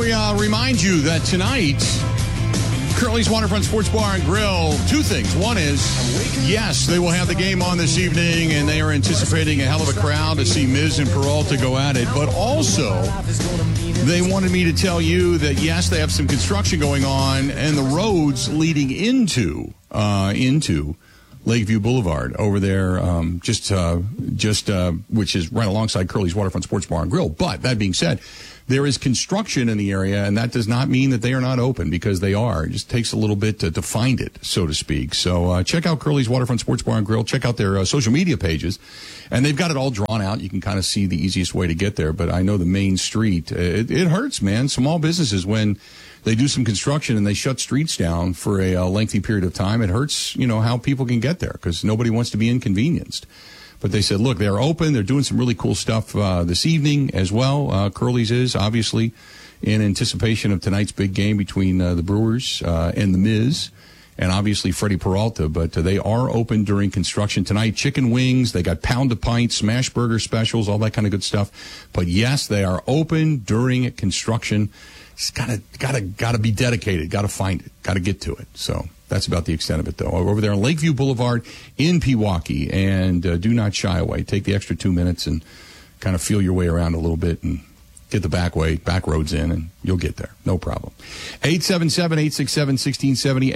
remind you that tonight, Curly's Waterfront Sports Bar and Grill, two things. One is, yes, they will have the game on this evening, and they are anticipating a hell of a crowd to see Miz and Peralta go at it. But also, they wanted me to tell you that, yes, they have some construction going on, and the roads leading into Lakeview Boulevard over there, which is right alongside Curly's Waterfront Sports Bar and Grill. But that being said, there is construction in the area, and that does not mean that they are not open, because they are. It just takes a little bit to find it, so to speak. So check out Curly's Waterfront Sports Bar and Grill. Check out their social media pages, and they've got it all drawn out. You can kind of see the easiest way to get there. But I know the main street, it hurts, man. Small businesses, when they do some construction and they shut streets down for a lengthy period of time, it hurts, how people can get there, because nobody wants to be inconvenienced. But they said, look, they're open. They're doing some really cool stuff this evening as well. Curly's is, obviously, in anticipation of tonight's big game between the Brewers and the Miz, and obviously Freddie Peralta. But they are open during construction tonight. Chicken wings, they got pound a pint, smash burger specials, all that kind of good stuff. But, yes, they are open during construction. It's gotta be dedicated. Got to find it. Got to get to it. So that's about the extent of it, though. Over there on Lakeview Boulevard in Pewaukee, and do not shy away. Take the extra 2 minutes and kind of feel your way around a little bit and get the back roads in, and you'll get there. No problem. 877-867-1670,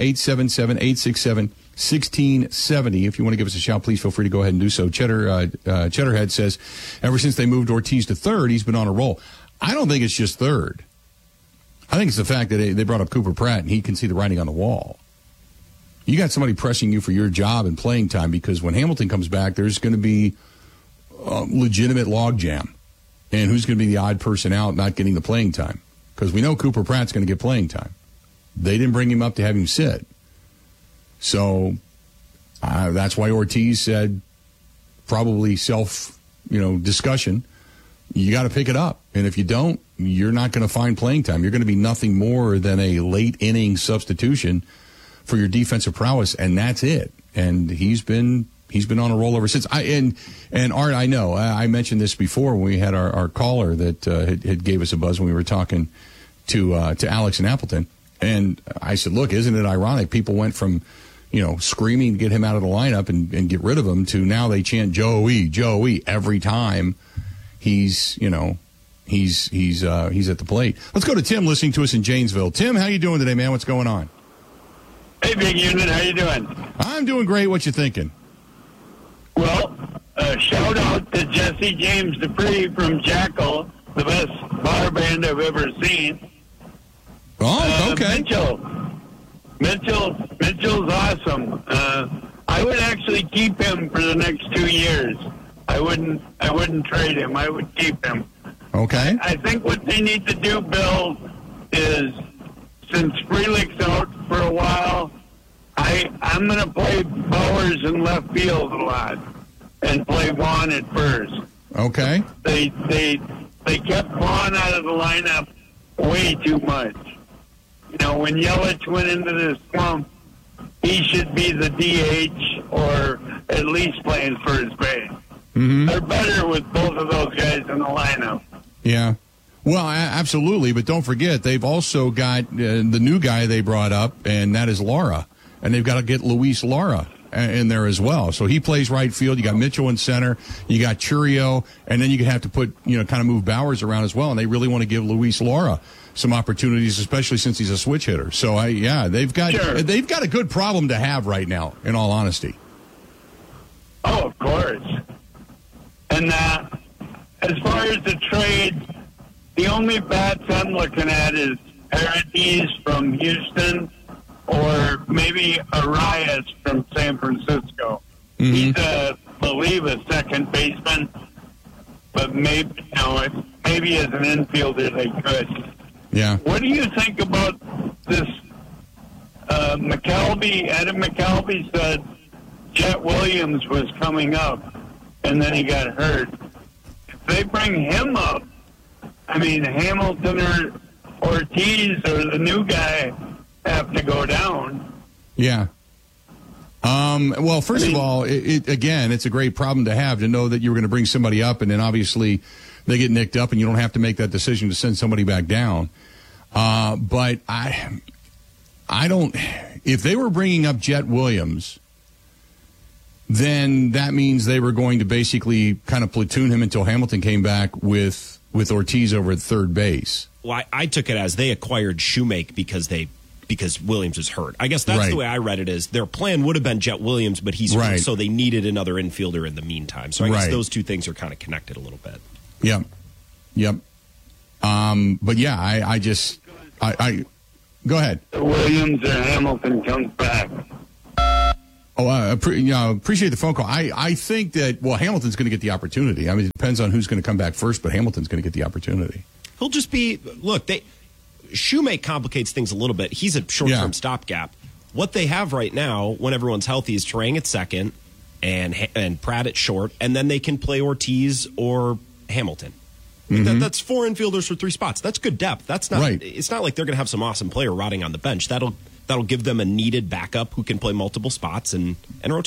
877-867-1670. If you want to give us a shout, please feel free to go ahead and do so. Cheddarhead says, ever since they moved Ortiz to third, he's been on a roll. I don't think it's just third. I think it's the fact that they brought up Cooper Pratt, and he can see the writing on the wall. You got somebody pressing you for your job and playing time, because when Hamilton comes back, there's going to be a legitimate logjam. And who's going to be the odd person out not getting the playing time? Because we know Cooper Pratt's going to get playing time. They didn't bring him up to have him sit. So that's why Ortiz said, probably discussion, you got to pick it up. And if you don't, you're not going to find playing time. You're going to be nothing more than a late inning substitution for your defensive prowess, and that's it. And he's been on a roll ever since. And Art, I know I mentioned this before when we had our caller that had gave us a buzz when we were talking to Alex in Appleton, and I said, look, isn't it ironic? People went from screaming to get him out of the lineup and get rid of him to now they chant Joey every time he's at the plate. Let's go to Tim, listening to us in Janesville. Tim, how you doing today, man? What's going on? Hey, Big Unit, how you doing? I'm doing great. What you thinking? Well, shout out to Jesse James Dupree from Jackal, the best bar band I've ever seen. Oh, okay. Mitchell's awesome. I would actually keep him for the next 2 years. I wouldn't trade him. I would keep him. Okay. I think what they need to do, Bill, is since Frelick's out for a while, I'm going to play Bowers in left field a lot and play Vaughn at first. Okay. They kept Vaughn out of the lineup way too much. When Yelich went into this slump, he should be the DH or at least playing first base. Mm-hmm. They're better with both of those guys in the lineup. Yeah. Well, absolutely, but don't forget, they've also got the new guy they brought up, and that is Lara. And they've got to get Luis Lara in there as well. So he plays right field. You got Mitchell in center. You got Churio, and then you have to put, kind of move Bowers around as well. And they really want to give Luis Lara some opportunities, especially since he's a switch hitter. So, they've got a good problem to have right now, in all honesty. Oh, of course. And as far as the trade, the only bats I'm looking at is Paradis from Houston or maybe Arias from San Francisco. Mm-hmm. He's, I believe, a second baseman, but maybe as an infielder they could. Yeah. What do you think about this? McKelvey, Adam McKelvey said Jet Williams was coming up, and then he got hurt. If they bring him up, Hamilton or Ortiz or the new guy have to go down. Yeah. Well, first of all, it's a great problem to have, to know that you were going to bring somebody up, and then obviously they get nicked up, and you don't have to make that decision to send somebody back down. But I don't. If they were bringing up Jet Williams, then that means they were going to basically kind of platoon him until Hamilton came back with Ortiz over at third base. Well, I took it as they acquired Shoemake because Williams is hurt. I guess that's the way I read it. Is their plan would have been Jet Williams, but he's hurt, so they needed another infielder in the meantime. So I guess those two things are kind of connected a little bit. Yep. But yeah, I go ahead. Williams or Hamilton comes back. Appreciate the phone call. I think that, Hamilton's going to get the opportunity. I mean, it depends on who's going to come back first, but Hamilton's going to get the opportunity. He'll just be, Shoemake complicates things a little bit. He's a short-term stopgap. What they have right now, when everyone's healthy, is Turang at second and Pratt at short, and then they can play Ortiz or Hamilton. That's 4 infielders for 3 spots. That's good depth. That's not. It's not like they're going to have some awesome player rotting on the bench. That'll give them a needed backup who can play multiple spots and rotate.